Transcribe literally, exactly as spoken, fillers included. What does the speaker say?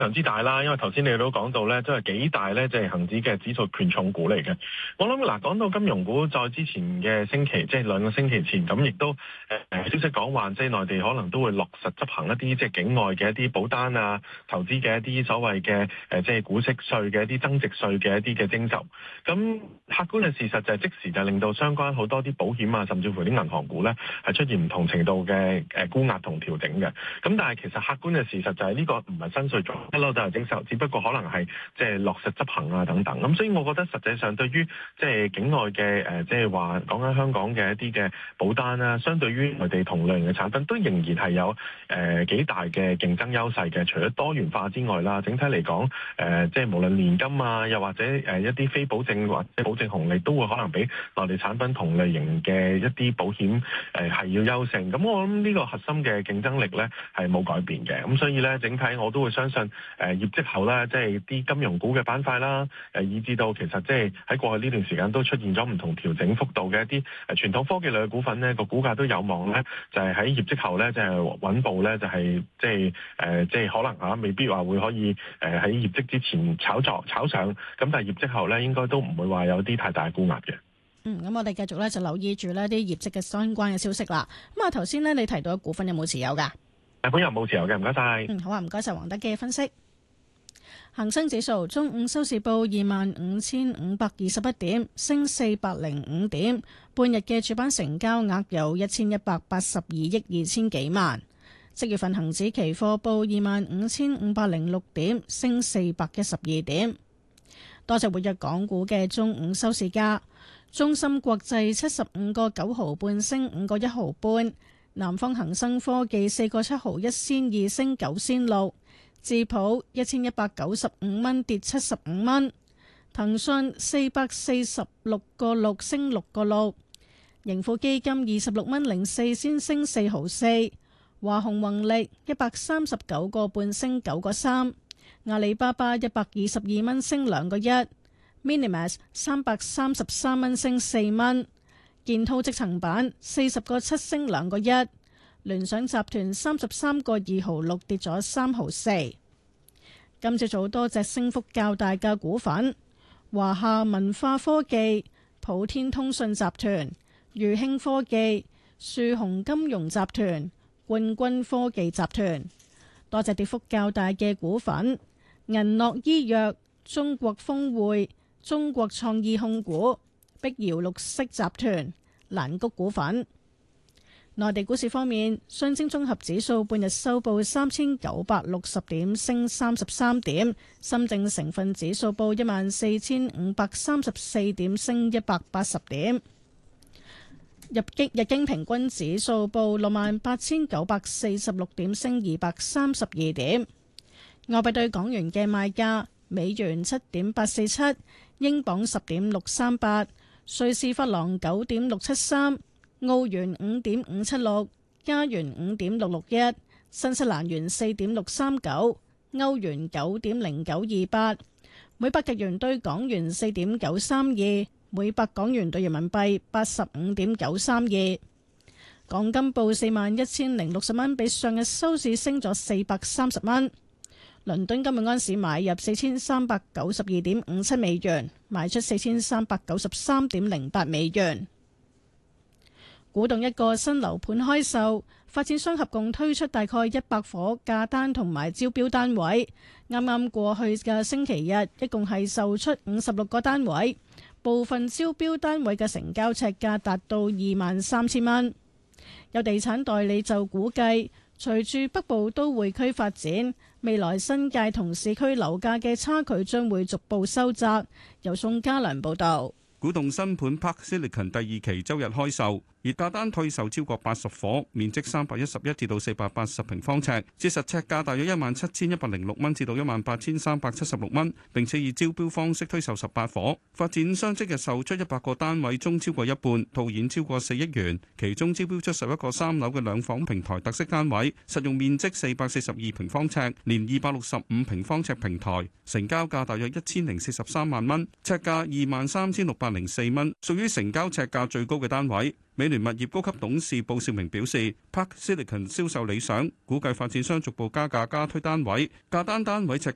常之大啦，因為頭先你都講到咧，即係幾大咧，即係恒指嘅指數權重股嚟嘅。我諗嗱，講到金融股，在之前嘅星期，即係兩個星期前，咁亦都誒誒消息講話，即係內地可能都會落實執行一啲即係境外嘅一啲保單啊、投資嘅一啲所謂嘅誒即係股息稅嘅一啲增值稅嘅一啲嘅徵收。咁客觀嘅事實就係即時就令到相關好多啲保險啊，甚至乎啲銀行股咧係出現唔同程度嘅誒沽壓同調整嘅。咁但係其實客觀嘅事實就係呢個唔係新稅做。一路都係徵收，只不過可能係即係落實執行啊等等。咁所以我覺得實際上對於即係境外嘅誒，即係話講緊香港嘅一啲嘅保單啦，相對於內地同類型嘅產品，都仍然係有誒幾大嘅競爭優勢嘅。除咗多元化之外啦，整體嚟講誒，即係無論年金啊，又或者誒一啲非保證或者保證紅利，都會可能比內地產品同類型嘅一啲保險誒係要優勝。咁我諗呢個核心嘅競爭力咧係冇改變嘅。咁所以咧，整體我都會相信。誒業績後咧，即係啲金融股嘅板塊啦，誒以至到其實即係喺過去呢段時間都出現咗唔同調整幅度嘅一啲誒傳統科技類嘅股份咧，個股價都有望咧，就係喺業績後咧，就係穩步咧，就係即係誒即係可能嚇未必話會可以誒喺業績之前炒作炒上，咁但係業績後咧應該都唔會話有啲太大沽壓嘅。 嗯，咁我哋繼續咧就留意住呢啲業績嘅相關嘅消息啦。咁啊頭先咧你提到嘅股份有冇持有㗎？ 誒本人冇持有嘅，唔該晒。 嗯，好啊，唔該晒黃德基嘅分析。恒生指數中午收市報二萬五千五百二十一點，升四百零五點。半日嘅主板成交額有一千一百八十二億二千幾萬。即月份恒指期貨報二萬五千五百零六點，升四百一十二點。多隻活躍港股嘅中午收市價，中芯國際七十五個九毫半升五個一毫半，南方恒生科技四個七毫一仙二升九仙六。智普一千一百九十五蚊跌七十五蚊，騰訊四百四十六個六升六個六，盈富基金二十六蚊零四先升四毫四，華虹宏力一百三十九個半升九個三，阿里巴巴一百二十二蚊升兩個一 ，Minimax 三百三十三蚊升四蚊，建滔積層板四十個七升兩個一。聯想集團三十三個二毫六跌咗三毫四。今朝早多隻升幅較大嘅股份：華夏文化科技、普天通訊集團、裕興科技、樹鴻金融集團、冠軍科技集團。多隻跌幅較大嘅股份：銀樂醫藥、中國峰匯、中國創意控股、碧瑤綠色集團、蘭谷股份。內地股市方面，上證綜合指數半日收報三千九百六十點，升三十三點；深證成分指數報一萬四千五百三十四點，升一百八十點。日經日經平均指數報六萬八千九百四十六點，升二百三十二點。外幣對港元嘅賣價：美元七點八四七，英鎊十點六三八，瑞士法郎九點六七三。澳元五點五七六，加元五點六六一，新西蘭元四點六三九，歐元九點零九二八，每百日元兌港元四點九三二，每百港元兌人民幣八十五點九三二。港金報四萬一千零六十蚊，比上日收市升咗四百三十蚊。倫敦今日安市買入四千三百九十二點五七美元，賣出四千三百九十三點零八美元。古洞一個新樓盤開售，發展商合共推出大概一百伙價單同埋招標單位。啱啱過去嘅星期日，一共係售出五十六個單位，部分招標單位嘅成交尺價達到二萬三千蚊。有地產代理就估計，隨住北部都會區發展，未來新界同市區樓價嘅差距將會逐步收窄。由宋家良報導。 古洞新盤 Park Silicon 第二期周日開售，而價單退售超過八十伙，面積三百一十一至到四百八十平方尺，折實尺價大約一萬七千一百零六蚊至到一萬八千三百七十六蚊，並且以招標方式推售十八伙。發展商即日售出一百個單位中超過一半，套現超過四億元，其中招標出十一個三樓嘅兩房平台特色單位，實用面積四百四十二平方尺，連二百六十五平方尺平台，成交價大約一千零四十三萬蚊，尺價二萬三千六百零四蚊，屬於成交尺價最高嘅單位。美聯物業高級董事布少明表示 ，Park Silicon 銷售理想，估計發展商逐步加價加推單位，價單單位尺